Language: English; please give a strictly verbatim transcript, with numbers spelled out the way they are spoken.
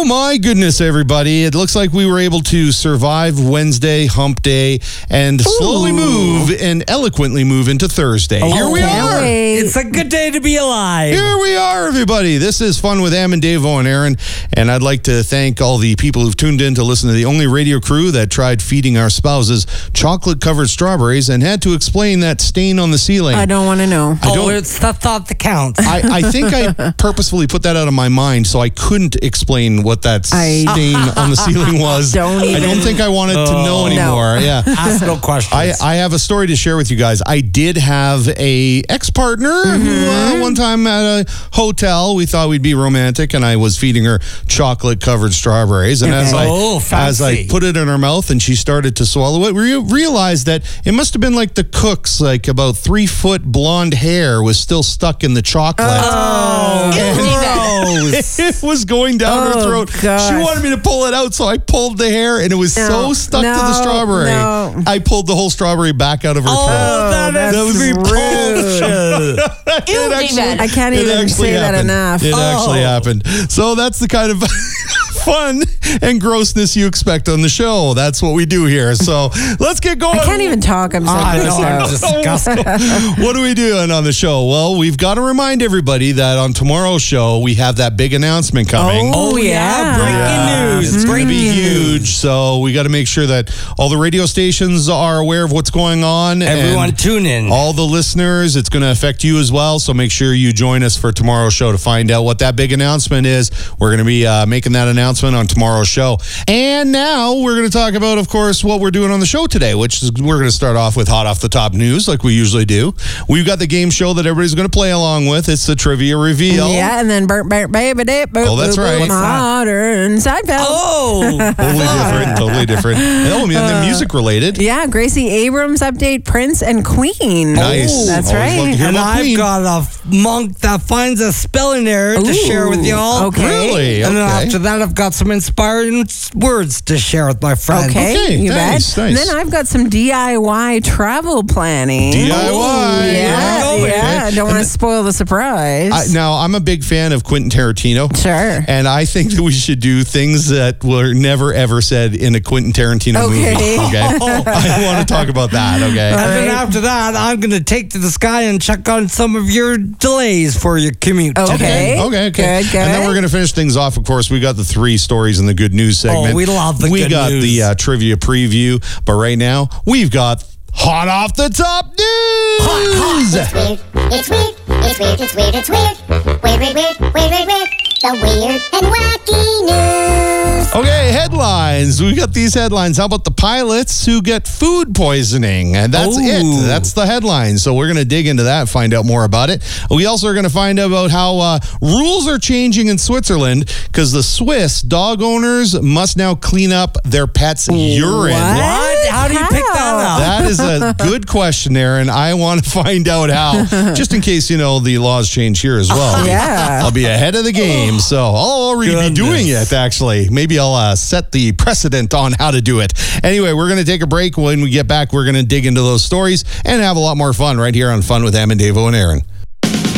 Oh my goodness, everybody. It looks like we were able to survive Wednesday, hump day, and Ooh. slowly move and eloquently move into Thursday. Oh, Here we are. Wait. It's a good day to be alive. Here we are, everybody. This is Fun with Am and Dave and Aaron, and I'd like to thank all the people who've tuned in to listen to the only radio crew that tried feeding our spouses chocolate-covered strawberries and had to explain that stain on the ceiling. I don't want to know. I oh, it's the thought that counts. I, I think I purposefully put that out of my mind so I couldn't explain what that I, stain on the ceiling was. Don't even, I don't think I wanted oh, to know anymore. No. Yeah. Ask no questions. I, I have a story to share with you guys. I did have a ex-partner mm-hmm. who uh, one time at a hotel, we thought we'd be romantic, and I was feeding her chocolate-covered strawberries. And okay. as I oh, as I put it in her mouth and she started to swallow it, we realized that it must have been like the cook's, like about three-foot blonde hair was still stuck in the chocolate. Oh, gross. It was going down oh, her throat. Gosh. She wanted me to pull it out, so I pulled the hair, and it was no, so stuck no, to the strawberry. No. I pulled the whole strawberry back out of her oh, throat. that, that's that was rude. it actually, I can't it even say happened. that enough. It oh. actually happened. So that's the kind of fun and grossness you expect on the show. That's what we do here. So let's get going. I can't even talk. I'm so I know, I'm grossed out. disgusted. What are we doing on the show? Well, we've got to remind everybody that on tomorrow's show, we have that big announcement coming. Oh, yeah. Breaking Yeah, news. It's going to be Breaking huge. news. So we got to make sure that all the radio stations are aware of what's going on. Everyone and tune in. all the listeners, it's going to affect you as well. So make sure you join us for tomorrow's show to find out what that big announcement is. We're going to be uh, making that announcement on tomorrow's show. And now we're going to talk about, of course, what we're doing on the show today, which is we're going to start off with hot off the top news like we usually do. We've got the game show that everybody's going to play along with. It's the trivia reveal. Yeah, and then burp, burp, baby, dip, boop, Oh, that's boop, right. boop, modern Seinfeld. Oh, Totally different. Totally different. Oh, and then music related. Yeah, Gracie Abrams update Prince and Queen. Nice. That's Always right. love to hear and about I've Queen. got a f- monk that finds a spelling error to share with y'all. Okay. Really? And then Okay. after that, I've got some inspiring s- words to share with my friends. Okay, Okay, you nice, bet. nice. And then I've got some D I Y travel planning. D I Y. Yeah, Yeah. yeah. Okay. Don't want to spoil the surprise. I, now, I'm a big fan of Quentin Tarantino. Sure. And I think that we should do things that were never, ever said in a Quentin Tarantino Okay. movie. Okay. I want to talk about that. Okay. And then right. after that, I'm going to take to the sky and check on some of your delays for your commute Okay. today. Okay, okay. Good, good. And then we're going to finish things off. Of course, we got the three stories in the good news segment. Oh, we love the We good got news. the uh, trivia preview. But right now, we've got hot off the top news. It's weird, it's weird, it's weird, it's weird, it's weird. Weird, weird, weird, weird, weird, weird. The weird and wacky news. Okay, headlines. We got these headlines. How about the pilots who get food poisoning? And that's Ooh. it. That's the headline. So we're going to dig into that, find out more about it. We also are going to find out about how uh, rules are changing in Switzerland because the Swiss dog owners must now clean up their pets' urine. What? How do you pick that up? That is a good question, Aaron. I want to find out how, just in case, you know, the laws change here as well. Yeah. I'll be ahead of the game, so I'll already Goodness. be doing it, actually. Maybe I'll uh, set the precedent on how to do it. Anyway, we're going to take a break. When we get back, we're going to dig into those stories and have a lot more fun right here on Fun with Am and Dave and Aaron.